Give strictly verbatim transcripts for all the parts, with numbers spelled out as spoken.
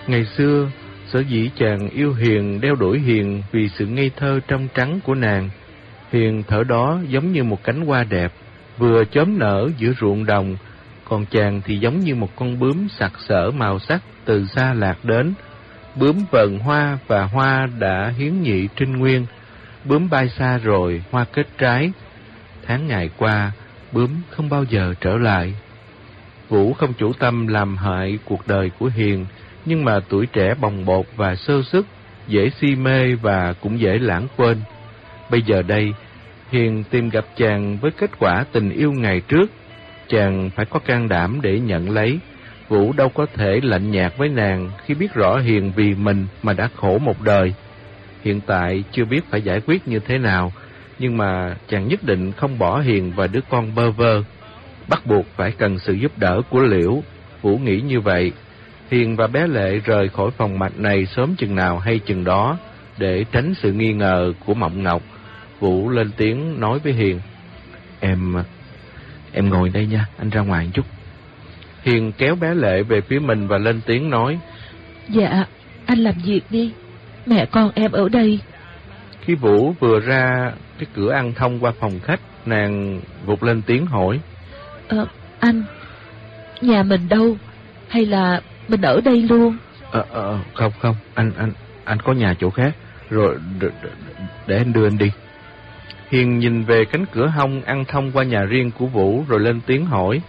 Ngày xưa, sở dĩ chàng yêu Hiền, đeo đuổi Hiền vì sự ngây thơ trong trắng của nàng. Hiền thở đó giống như một cánh hoa đẹp, vừa chớm nở giữa ruộng đồng, còn chàng thì giống như một con bướm sặc sỡ màu sắc từ xa lạc đến. Bướm vờn hoa và hoa đã hiến nhị trinh nguyên. Bướm bay xa rồi, hoa kết trái. Tháng ngày qua, bướm không bao giờ trở lại. Vũ không chủ tâm làm hại cuộc đời của Hiền, nhưng mà tuổi trẻ bồng bột và sơ sức, dễ si mê và cũng dễ lãng quên. Bây giờ đây, Hiền tìm gặp chàng với kết quả tình yêu ngày trước. Chàng phải có can đảm để nhận lấy. Vũ đâu có thể lạnh nhạt với nàng khi biết rõ Hiền vì mình mà đã khổ một đời. Hiện tại chưa biết phải giải quyết như thế nào, nhưng mà chàng nhất định không bỏ Hiền và đứa con bơ vơ. Bắt buộc phải cần sự giúp đỡ của Liễu. Vũ nghĩ như vậy. Hiền và bé Lệ rời khỏi phòng mạch này sớm chừng nào hay chừng đó, để tránh sự nghi ngờ của Mộng Ngọc. Vũ lên tiếng nói với Hiền: Em... em ngồi đây nha, anh ra ngoài một chút. Hiền kéo bé Lệ về phía mình và lên tiếng nói: Dạ, anh làm việc đi, mẹ con em ở đây. Khi Vũ vừa ra cái cửa ăn thông qua phòng khách, nàng vụt lên tiếng hỏi: Ờ, anh, nhà mình đâu? Hay là mình ở đây luôn? Ờ, ờ, không, không, anh, anh, anh có nhà chỗ khác, rồi để, để anh đưa anh đi. Hiền nhìn về cánh cửa hông ăn thông qua nhà riêng của Vũ rồi lên tiếng hỏi: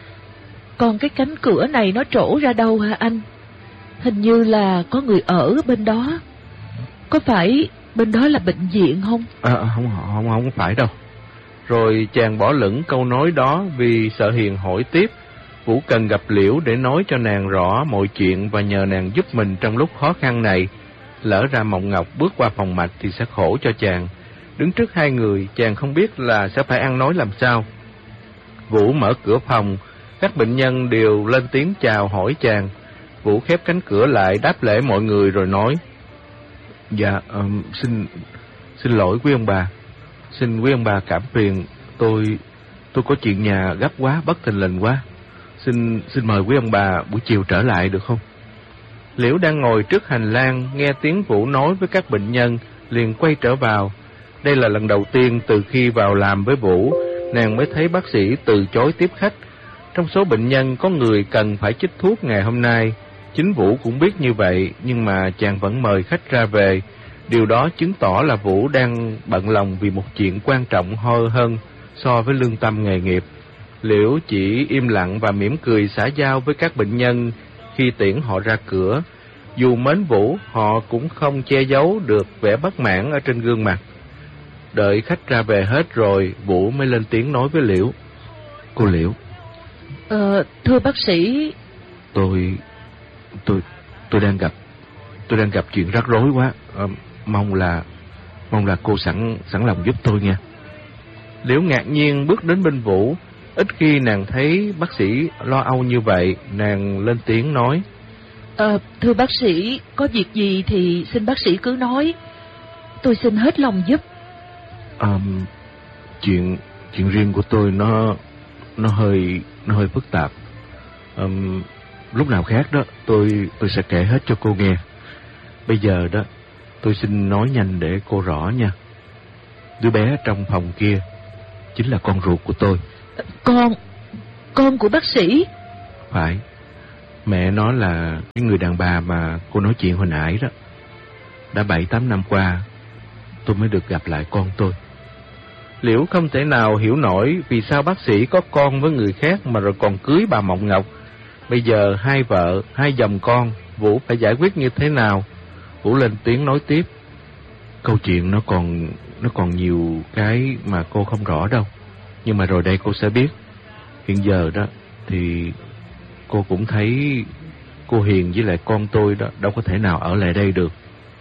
Còn cái cánh cửa này nó trổ ra đâu hả anh? Hình như là có người ở bên đó. Có phải bên đó là bệnh viện không? À, không, không, không phải đâu. Rồi chàng bỏ lửng câu nói đó vì sợ Hiền hỏi tiếp. Vũ cần gặp Liễu để nói cho nàng rõ mọi chuyện và nhờ nàng giúp mình trong lúc khó khăn này. Lỡ ra Mộng Ngọc bước qua phòng mạch thì sẽ khổ cho chàng. Đứng trước hai người, chàng không biết là sẽ phải ăn nói làm sao. Vũ mở cửa phòng, các bệnh nhân đều lên tiếng chào hỏi chàng. Vũ khép cánh cửa lại đáp lễ mọi người rồi nói: Dạ, um, xin xin lỗi quý ông bà. Xin quý ông bà cảm phiền, tôi tôi có chuyện nhà gấp quá, bất thình lình quá. Xin xin mời quý ông bà buổi chiều trở lại được không? Liễu đang ngồi trước hành lang, nghe tiếng Vũ nói với các bệnh nhân, liền quay trở vào. Đây là lần đầu tiên từ khi vào làm với Vũ, nàng mới thấy bác sĩ từ chối tiếp khách. Trong số bệnh nhân có người cần phải chích thuốc ngày hôm nay. Chính Vũ cũng biết như vậy, nhưng mà chàng vẫn mời khách ra về. Điều đó chứng tỏ là Vũ đang bận lòng vì một chuyện quan trọng hơn so với lương tâm nghề nghiệp. Liễu chỉ im lặng và mỉm cười xã giao với các bệnh nhân khi tiễn họ ra cửa. Dù mến Vũ, họ cũng không che giấu được vẻ bất mãn ở trên gương mặt. Đợi khách ra về hết rồi, Vũ mới lên tiếng nói với Liễu: Cô Liễu. Ờ, thưa bác sĩ. Tôi, tôi, tôi đang gặp, tôi đang gặp chuyện rắc rối quá. À, mong là, mong là cô sẵn, sẵn lòng giúp tôi nha. Liễu ngạc nhiên bước đến bên Vũ. Ít khi nàng thấy bác sĩ lo âu như vậy, nàng lên tiếng nói: Ờ, thưa bác sĩ, có việc gì thì xin bác sĩ cứ nói. Tôi xin hết lòng giúp. À, chuyện, chuyện riêng của tôi nó, nó hơi, nó hơi phức tạp. À, lúc nào khác đó, tôi, tôi sẽ kể hết cho cô nghe. Bây giờ đó, tôi xin nói nhanh để cô rõ nha. Đứa bé trong phòng kia chính là con ruột của tôi. Con, con của bác sĩ? Phải. Mẹ nó là cái người đàn bà mà cô nói chuyện hồi nãy đó. Đã bảy tám năm qua tôi mới được gặp lại con tôi. Liễu không thể nào hiểu nổi vì sao bác sĩ có con với người khác mà rồi còn cưới bà Mộng Ngọc. Bây giờ hai vợ, hai dòng con, Vũ phải giải quyết như thế nào? Vũ lên tiếng nói tiếp: Câu chuyện nó còn nó còn nhiều cái mà cô không rõ đâu. Nhưng mà rồi đây cô sẽ biết. Hiện giờ đó thì cô cũng thấy cô Hiền với lại con tôi đó đâu có thể nào ở lại đây được.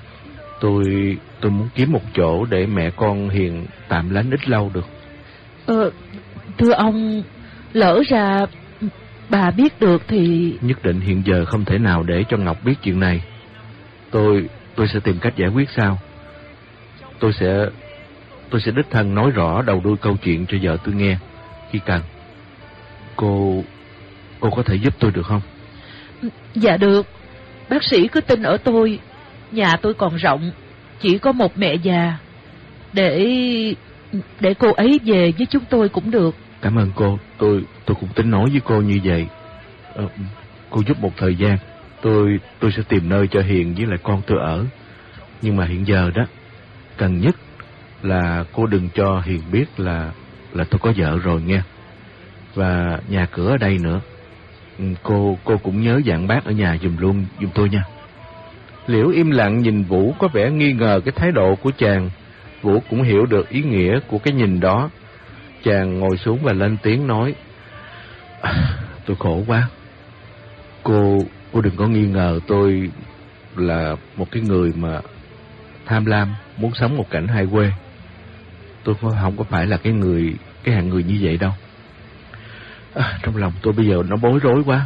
Tôi tôi muốn kiếm một chỗ để mẹ con Hiền tạm lánh ít lâu được. Ờ, thưa ông, lỡ ra bà biết được thì... Nhất định hiện giờ không thể nào để cho Ngọc biết chuyện này. Tôi tôi sẽ tìm cách giải quyết sao. Tôi sẽ tôi sẽ đích thân nói rõ đầu đuôi câu chuyện cho vợ tôi nghe khi cần. Cô cô có thể giúp tôi được không? Dạ được. bác sĩ cứ tin ở tôi. Nhà tôi còn rộng, chỉ có một mẹ già. Để... để cô ấy về với chúng tôi cũng được. Cảm ơn cô, tôi tôi cũng tính nói với cô như vậy. Ờ, cô giúp một thời gian, tôi tôi sẽ tìm nơi cho Hiền với lại con tôi ở. Nhưng mà hiện giờ đó, cần nhất là cô đừng cho Hiền biết là là tôi có vợ rồi nghe. Và nhà cửa ở đây nữa. Cô cô cũng nhớ dặn bác ở nhà giùm luôn giùm tôi nha. Liễu im lặng nhìn Vũ có vẻ nghi ngờ cái thái độ của chàng. Vũ cũng hiểu được ý nghĩa của cái nhìn đó. Chàng ngồi xuống và lên tiếng nói: à, tôi khổ quá. Cô cô đừng có nghi ngờ tôi là một cái người mà tham lam, muốn sống một cảnh hai quê. Tôi không có phải là cái người cái hạng người như vậy đâu. À, trong lòng tôi bây giờ nó bối rối quá.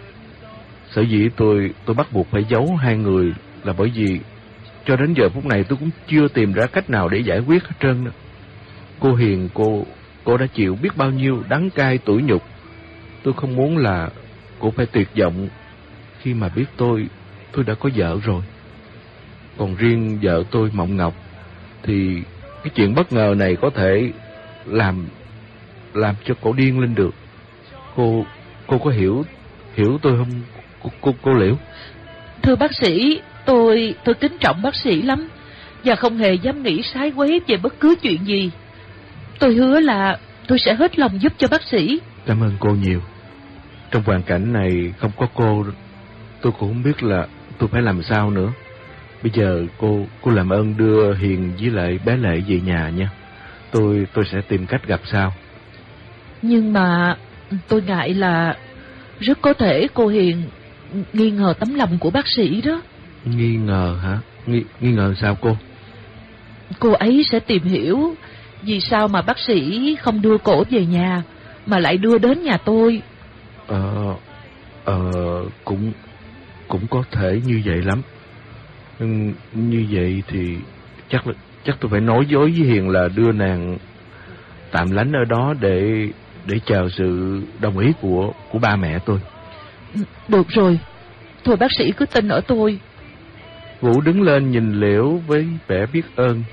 Sở dĩ tôi tôi bắt buộc phải giấu hai người là bởi vì cho đến giờ phút này tôi cũng chưa tìm ra cách nào để giải quyết hết trơn đó. Cô Hiền, cô cô đã chịu biết bao nhiêu đắng cay tủi nhục. Tôi không muốn là cô phải tuyệt vọng khi mà biết tôi tôi đã có vợ rồi. Còn riêng vợ tôi Mộng Ngọc thì cái chuyện bất ngờ này có thể làm làm cho cổ điên lên được. Cô cô có hiểu hiểu tôi không cô cô, cô Liễu? Thưa bác sĩ, tôi tôi kính trọng bác sĩ lắm và không hề dám nghĩ sái quấy về bất cứ chuyện gì. Tôi hứa là tôi sẽ hết lòng giúp cho bác sĩ. Cảm ơn cô nhiều. Trong hoàn cảnh này không có cô, tôi cũng không biết là tôi phải làm sao nữa. Bây giờ cô cô làm ơn đưa Hiền với lại bé Lệ về nhà nha. Tôi tôi sẽ tìm cách gặp sau. Nhưng mà tôi ngại là rất có thể cô Hiền nghi ngờ tấm lòng của bác sĩ đó. Nghi ngờ hả? Nghi, nghi ngờ sao cô? Cô ấy sẽ tìm hiểu vì sao mà bác sĩ không đưa cổ về nhà mà lại đưa đến nhà tôi. Ờ, ờ, cũng cũng có thể như vậy lắm. Nhưng như vậy thì chắc là chắc tôi phải nói dối với Hiền là đưa nàng tạm lánh ở đó để để chờ sự đồng ý của của ba mẹ tôi. Được rồi, thôi bác sĩ cứ tin ở tôi. Vũ đứng lên nhìn Liễu với vẻ biết ơn.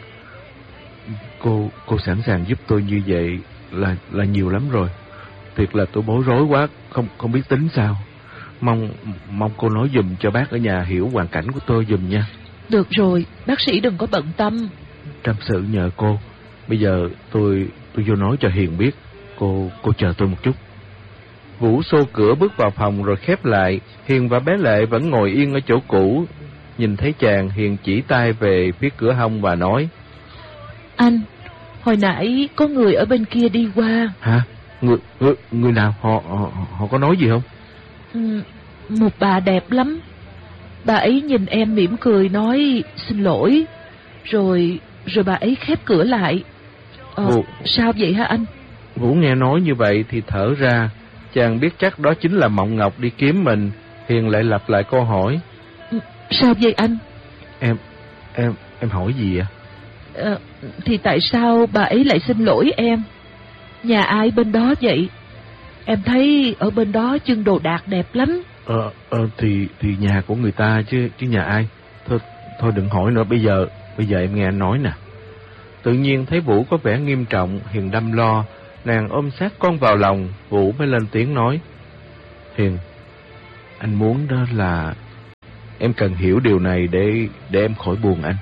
Cô cô sẵn sàng giúp tôi như vậy là là nhiều lắm rồi. Thiệt là tôi bối rối quá, không không biết tính sao. Mong mong cô nói giùm cho bác ở nhà hiểu hoàn cảnh của tôi giùm nha. Được rồi, bác sĩ đừng có bận tâm. Trăm sự nhờ cô. Bây giờ tôi tôi vô nói cho Hiền biết. Cô cô chờ tôi một chút. Vũ xô cửa bước vào phòng rồi khép lại. Hiền và bé Lệ vẫn ngồi yên ở chỗ cũ. Nhìn thấy chàng, Hiền chỉ tay về phía cửa hông và nói: Anh, hồi nãy có người ở bên kia đi qua. Hả? Người người, người nào? Họ, họ họ có nói gì không? Ừ, một bà đẹp lắm. Bà ấy nhìn em mỉm cười nói xin lỗi. Rồi rồi bà ấy khép cửa lại. Ờ, Vũ, sao vậy hả anh? Vũ nghe nói như vậy thì thở ra. Chàng biết chắc đó chính là Mộng Ngọc đi kiếm mình. Hiền lại lặp lại câu hỏi: Sao vậy anh? Em em em hỏi gì ạ? À, thì tại sao bà ấy lại xin lỗi em? Nhà ai bên đó vậy? Em thấy ở bên đó trưng đồ đạc đẹp lắm. Ờ, ờ thì thì nhà của người ta chứ chứ nhà ai? Thôi thôi đừng hỏi nữa, bây giờ bây giờ em nghe anh nói nè. Tự nhiên thấy Vũ có vẻ nghiêm trọng, Hiền đâm lo, nàng ôm sát con vào lòng. Vũ mới lên tiếng nói: Hiền, anh muốn đó là em cần hiểu điều này để để em khỏi buồn anh.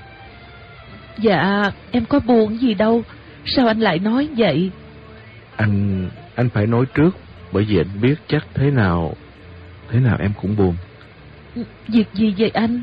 Dạ, em có buồn gì đâu. Sao anh lại nói vậy? Anh anh phải nói trước, bởi vì anh biết chắc thế nào thế nào em cũng buồn. Việc gì vậy anh?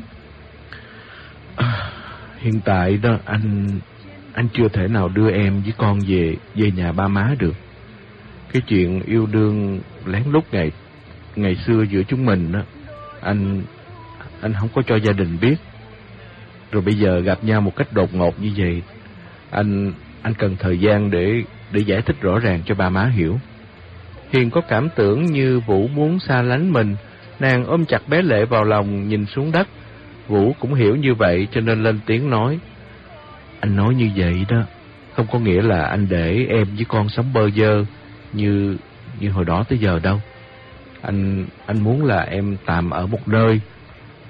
À, hiện tại đó anh anh chưa thể nào đưa em với con về về nhà ba má được. Cái chuyện yêu đương lén lút ngày ngày xưa giữa chúng mình đó, anh anh không có cho gia đình biết. Rồi bây giờ gặp nhau một cách đột ngột như vậy, anh anh cần thời gian để để giải thích rõ ràng cho ba má hiểu. Hiền có cảm tưởng như Vũ muốn xa lánh mình, nàng ôm chặt bé Lệ vào lòng nhìn xuống đất. Vũ cũng hiểu như vậy cho nên lên tiếng nói: Anh nói như vậy đó không có nghĩa là anh để em với con sống bơ vơ như như hồi đó tới giờ đâu. Anh anh muốn là em tạm ở một nơi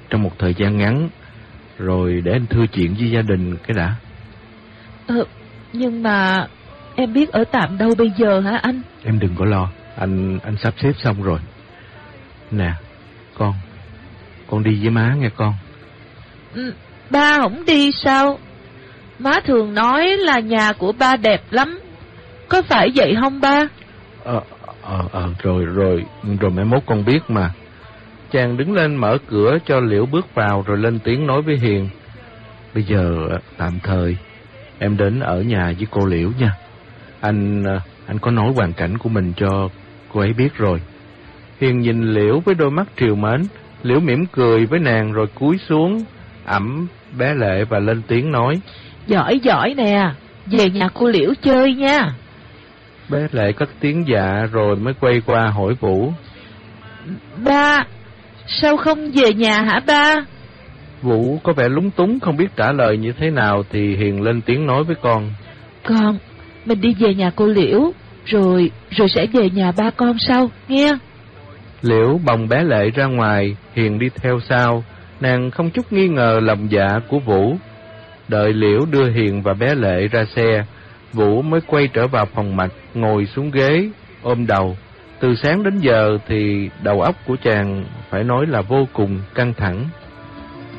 trong một thời gian ngắn, rồi để anh thưa chuyện với gia đình cái đã. Ờ, nhưng mà em biết ở tạm đâu bây giờ hả anh? Em đừng có lo, anh anh sắp xếp xong rồi. Nè, con, con đi với má nghe con. Ừ, ba không đi sao? Má thường nói là nhà của ba đẹp lắm, có phải vậy không ba? Ờ, ờ, ờ, rồi, rồi, rồi mai mốt con biết mà. Chàng đứng lên mở cửa cho Liễu bước vào rồi lên tiếng nói với Hiền. Bây giờ tạm thời em đến ở nhà với cô Liễu nha. Anh anh có nói hoàn cảnh của mình cho cô ấy biết rồi. Hiền nhìn Liễu với đôi mắt trìu mến. Liễu mỉm cười với nàng rồi cúi xuống ẵm bé Lệ và lên tiếng nói. Giỏi giỏi nè, về nhà cô Liễu chơi nha. Bé Lệ cất tiếng dạ rồi mới quay qua hỏi Vũ. Ba, sao không về nhà hả ba? Vũ có vẻ lúng túng không biết trả lời như thế nào thì Hiền lên tiếng nói với con. Con, mình đi về nhà cô Liễu, rồi rồi sẽ về nhà ba con sau, nghe? Liễu bồng bé Lệ ra ngoài, Hiền đi theo sau, nàng không chút nghi ngờ lòng dạ của Vũ. Đợi Liễu đưa Hiền và bé Lệ ra xe, Vũ mới quay trở vào phòng mạch, ngồi xuống ghế, ôm đầu. Từ sáng đến giờ thì đầu óc của chàng phải nói là vô cùng căng thẳng.